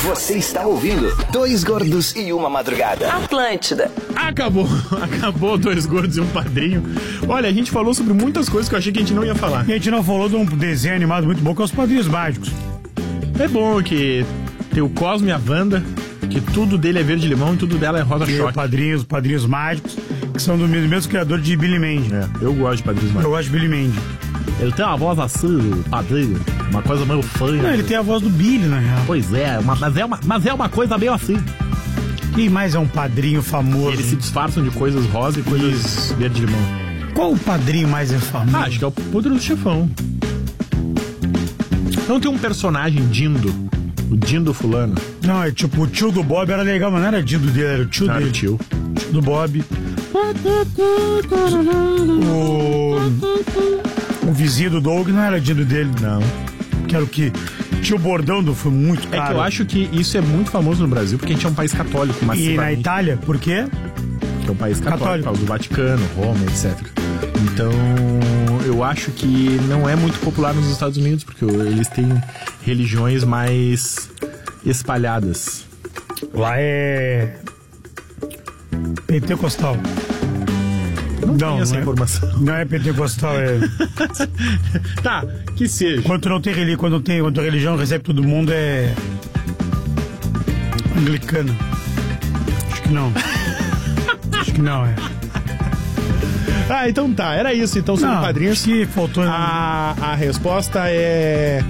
Você está ouvindo Dois Gordos e Uma Madrugada. Atlântida. Acabou Dois Gordos e um Padrinho. Olha, a gente falou sobre muitas coisas que eu achei que a gente não ia falar. E a gente não falou de um desenho animado muito bom que é os Padrinhos Mágicos. É bom que tem o Cosmo e a Wanda, que tudo dele é verde limão e tudo dela é rosa choque. Os Padrinhos Mágicos, que são do mesmo criador de Billy Mandy. Eu gosto de Padrinhos Mágicos. Eu gosto de Billy Mandy. Ele tem uma voz assim, padrinho, uma coisa meio fã. Não, ele tem a voz do Billy, na real. Pois é, mas é uma coisa meio assim. Quem mais é um padrinho famoso? Eles se disfarçam de coisas rosa e coisas verde limão. Qual o padrinho mais é famoso? Acho que é o Poderoso Chefão. Não tem um personagem Dindo, o Dindo fulano? Não, é tipo, o tio do Bob era legal, mas não era Dindo dele, era o tio dele. Tio do Bob. O vizinho do Doug não era Dindo dele. Não. Que era o que... Tinha o bordão do... Foi muito caro. É que eu acho que isso é muito famoso no Brasil, porque a gente é um país católico massivamente. E na Itália, por quê? Que é um país católico, por causa do Vaticano, Roma, etc. Então, eu acho que não é muito popular nos Estados Unidos, porque eles têm religiões mais espalhadas. Lá é... pentecostal. Não tem essa informação. Não é pentecostal, é... Tá, que seja. Quando a religião recebe todo mundo, é... anglicana. Acho que não. Acho que não, é. Ah, então tá, era isso. Então, sobre padrinhos. Que faltou... A resposta é...